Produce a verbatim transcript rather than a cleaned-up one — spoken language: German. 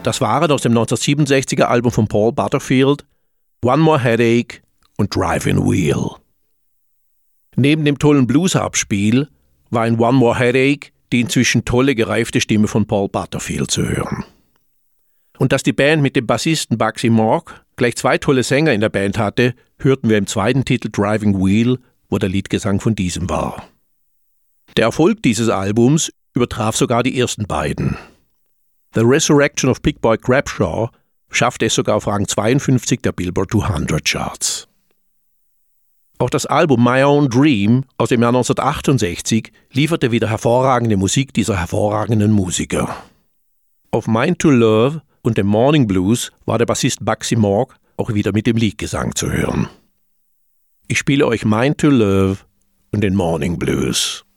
Das waren aus dem neunzehnhundertsiebenundsechziger Album von Paul Butterfield One More Headache und Driving Wheel. Neben dem tollen Blues-Abspiel war in One More Headache die inzwischen tolle, gereifte Stimme von Paul Butterfield zu hören. Und dass die Band mit dem Bassisten Bugsy Mork gleich zwei tolle Sänger in der Band hatte, hörten wir im zweiten Titel Driving Wheel, wo der Leadgesang von diesem war. Der Erfolg dieses Albums übertraf sogar die ersten beiden. The Resurrection of Big Boy Crabshaw schaffte es sogar auf Rang zweiundfünfzig der Billboard zweihundert Charts. Auch das Album My Own Dream aus dem Jahr neunzehnhundertachtundsechzig lieferte wieder hervorragende Musik dieser hervorragenden Musiker. Auf Mind to Love und dem Morning Blues war der Bassist Bugsy Mork auch wieder mit dem Leadgesang zu hören. Ich spiele euch Mind to Love und den Morning Blues.